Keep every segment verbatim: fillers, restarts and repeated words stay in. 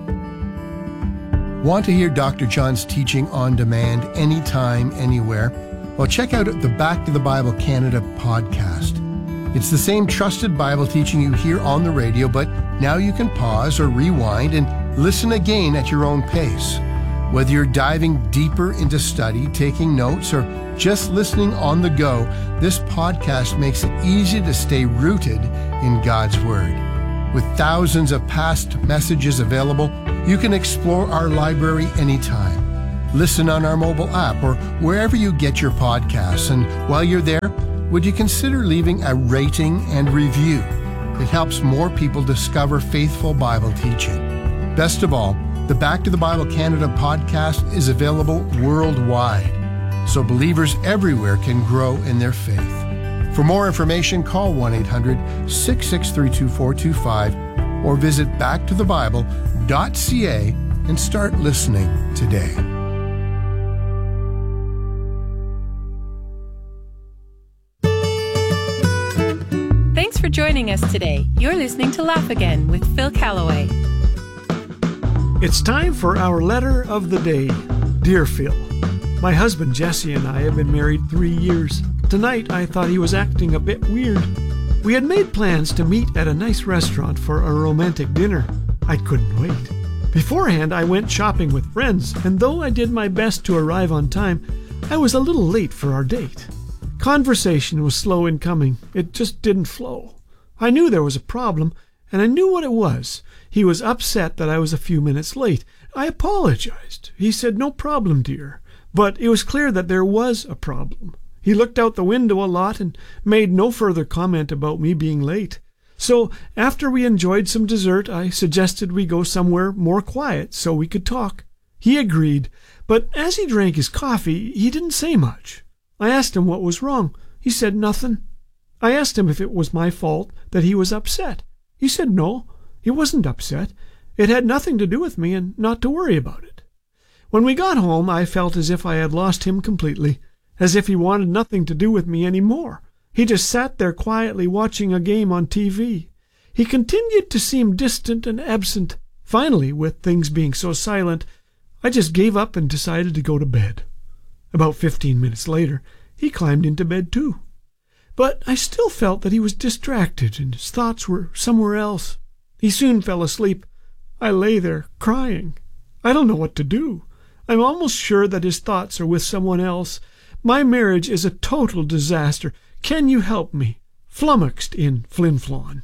Want to hear Doctor John's teaching on demand anytime, anywhere? Well, check out the Back to the Bible Canada podcast. It's the same trusted Bible teaching you hear on the radio, but now you can pause or rewind and listen again at your own pace. Whether you're diving deeper into study, taking notes, or just listening on the go, this podcast makes it easy to stay rooted in God's Word. With thousands of past messages available, you can explore our library anytime. Listen on our mobile app or wherever you get your podcasts. And while you're there, would you consider leaving a rating and review? It helps more people discover faithful Bible teaching. Best of all, the Back to the Bible Canada podcast is available worldwide, so believers everywhere can grow in their faith. For more information, call one eight hundred, six six three, two four two five or visit back to the bible dot c a and start listening today. Thanks for joining us today. You're listening to Laugh Again with Phil Callaway. It's time for our letter of the day. Dear Phil, my husband Jesse and I have been married three years. Tonight, I thought he was acting a bit weird. We had made plans to meet at a nice restaurant for a romantic dinner. I couldn't wait. Beforehand, I went shopping with friends, and though I did my best to arrive on time, I was a little late for our date. Conversation was slow in coming. It just didn't flow. I knew there was a problem, and I knew what it was. He was upset that I was a few minutes late. I apologized. He said, "No problem, dear." But it was clear that there was a problem. He looked out the window a lot and made no further comment about me being late. So, after we enjoyed some dessert, I suggested we go somewhere more quiet so we could talk. He agreed, but as he drank his coffee, he didn't say much. I asked him what was wrong. He said nothing. I asked him if it was my fault that he was upset. He said no, he wasn't upset. It had nothing to do with me and not to worry about it. When we got home, I felt as if I had lost him completely, as if he wanted nothing to do with me any more. He just sat there quietly watching a game on T V. He continued to seem distant and absent. Finally, with things being so silent, I just gave up and decided to go to bed. About fifteen minutes later, he climbed into bed too. But I still felt that he was distracted and his thoughts were somewhere else. He soon fell asleep. I lay there crying. I don't know what to do. I'm almost sure that his thoughts are with someone else. My marriage is a total disaster. Can you help me? Flummoxed in Flin Flon.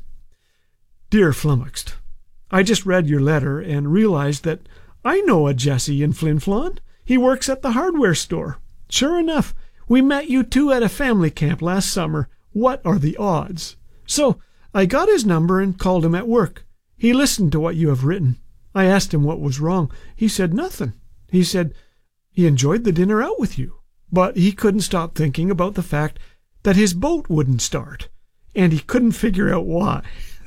Dear Flummoxed, I just read your letter and realized that I know a Jesse in Flin Flon. He works at the hardware store. Sure enough, we met you two at a family camp last summer. What are the odds? So I got his number and called him at work. He listened to what you have written. I asked him what was wrong. He said nothing. He said he enjoyed the dinner out with you, but he couldn't stop thinking about the fact that his boat wouldn't start, and he couldn't figure out why.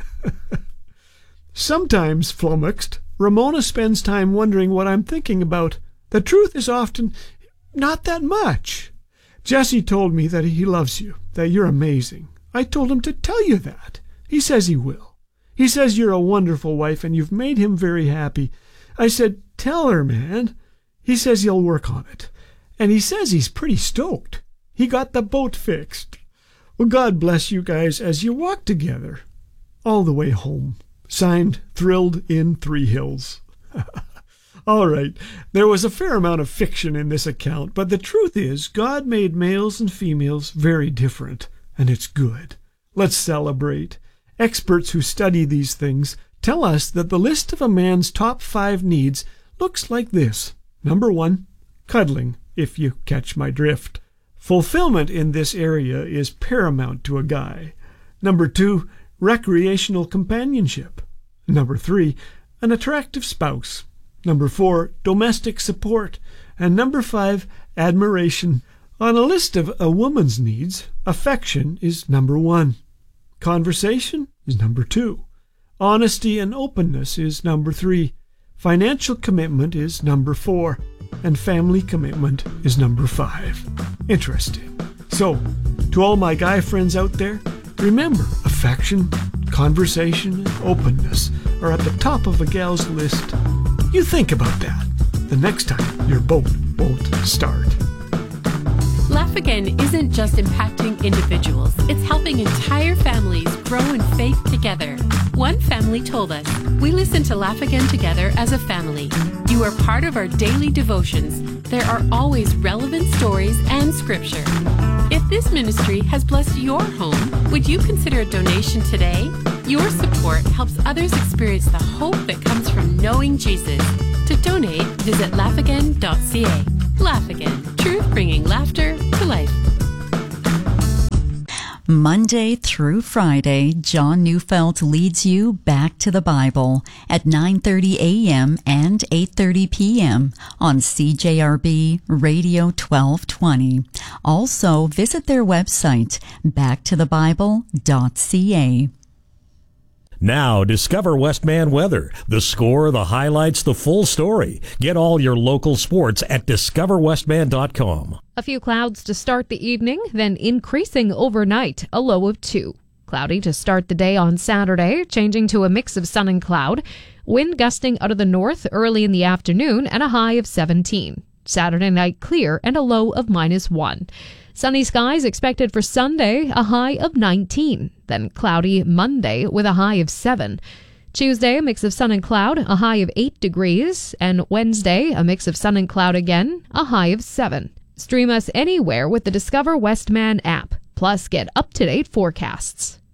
Sometimes, Flummoxed, Ramona spends time wondering what I'm thinking about. The truth is often not that much. Jesse told me that he loves you, that you're amazing. I told him to tell you that. He says he will. He says you're a wonderful wife and you've made him very happy. I said, tell her, man. He says he'll work on it. And he says he's pretty stoked. He got the boat fixed. Well, God bless you guys as you walk together all the way home. Signed, Thrilled in Three Hills. All right, there was a fair amount of fiction in this account, but the truth is God made males and females very different, and it's good. Let's celebrate. Experts who study these things tell us that the list of a man's top five needs looks like this. Number one, cuddling, if you catch my drift. Fulfillment in this area is paramount to a guy. Number two, recreational companionship. Number three, an attractive spouse. Number four, domestic support. And number five, admiration. On a list of a woman's needs, affection is number one. Conversation is number two. Honesty and openness is number three. Financial commitment is number four. And family commitment is number five. Interesting. So, to all my guy friends out there, remember, affection, conversation, and openness are at the top of a gal's list. You think about that the next time your boat won't start. Laugh Again isn't just impacting individuals, it's helping entire families grow in faith together. One family told us, "We listen to Laugh Again together as a family. You are part of our daily devotions. There are always relevant stories and scripture." If this ministry has blessed your home, would you consider a donation today? Your support helps others experience the hope that comes from knowing Jesus. To donate, visit laugh again dot c a. Laugh Again, truth bringing laughter to life. Monday through Friday, John Neufeld leads you back to the Bible at nine thirty a.m. and eight thirty p.m. on C J R B Radio twelve twenty. Also, visit their website, back to the bible dot c a. Now, discover Westman weather. The score, the highlights, the full story. Get all your local sports at discover westman dot com. A few clouds to start the evening, then increasing overnight, a low of two. Cloudy to start the day on Saturday, changing to a mix of sun and cloud. Wind gusting out of the north early in the afternoon and a high of seventeen. Saturday night clear and a low of minus one. Sunny skies expected for Sunday, a high of nineteen. Then cloudy Monday with a high of seven. Tuesday, a mix of sun and cloud, a high of eight degrees. And Wednesday, a mix of sun and cloud again, a high of seven. Stream us anywhere with the Discover Westman app. Plus, get up-to-date forecasts.